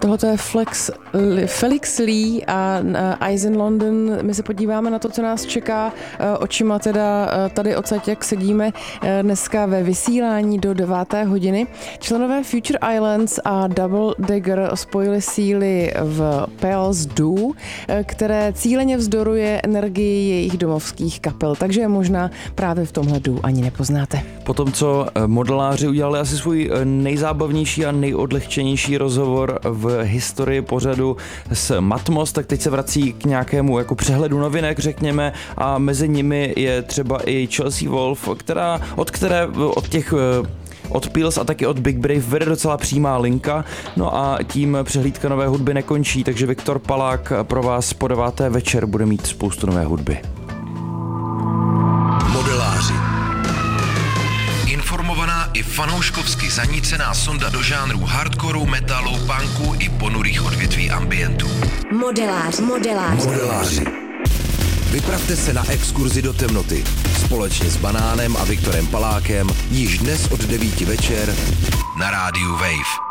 tohoto je Felix Lee a Eyes in London. My se podíváme na to, co nás čeká očima teda tady odsaď, jak sedíme dneska ve vysílání do 9. hodiny. Členové Future Islands a Double Dagger spojili síly v Pales Doo, které cíleně vzdoruje energii jejich domovských kapel, takže je možná právě v tomhle Doo ani nepoznáte. Potom, co modeláři udělali asi svůj nejzábavnější a nejodlehčenější rozhovor v historii pořadu s Matmos, tak teď se vrací k nějakému jako přehledu novinek, řekněme, a mezi nimi je třeba i Chelsea Wolf, od Peels a taky od Big Brave vede docela přímá linka. No a tím přehlídka nové hudby nekončí, takže Viktor Palák pro vás po 9. večer bude mít spoustu nové hudby. Modeláři. Informovaná i fanouškovsky zanícená sonda do žánrů hardcoreu, metalu, punku i ponurých odvětví ambientu. Modeláři. Vypravte se na exkurzi do temnoty společně s Banánem a Viktorem Palákem již dnes od 9 večer na rádiu Wave.